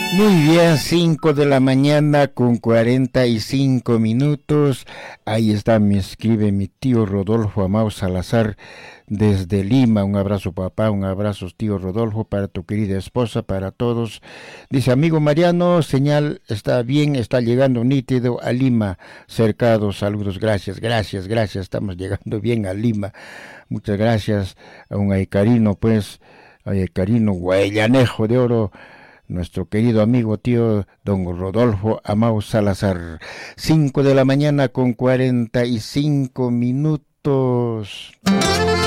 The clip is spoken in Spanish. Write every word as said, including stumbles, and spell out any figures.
Muy bien, cinco de la mañana con cuarenta y cinco minutos. Ahí está, me escribe mi tío Rodolfo Amado Salazar desde Lima. Un abrazo, papá, un abrazo, tío Rodolfo, para tu querida esposa, para todos. Dice, amigo Mariano, señal está bien, está llegando nítido a Lima. Cercado, saludos, gracias, gracias, gracias. Estamos llegando bien a Lima. Muchas gracias a un Aicarino, pues, Aicarino Guayanejo de Oro, nuestro querido amigo tío don Rodolfo Amado Salazar. Cinco de la mañana con cuarenta y cinco minutos.